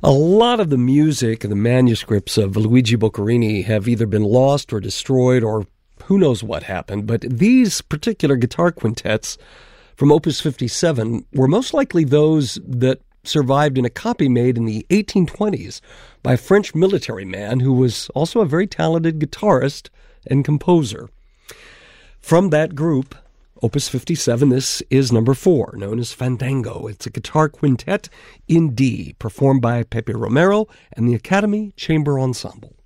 A lot of the music and the manuscripts of Luigi Boccherini have either been lost or destroyed, or who knows what happened, but these particular guitar quintets from Opus 57 were most likely those that survived in a copy made in the 1820s by a French military man who was also a very talented guitarist and composer. From that group, Opus 57, this is number 4, known as Fandango. It's a guitar quintet in D, performed by Pepe Romero and the Academy Chamber Ensemble.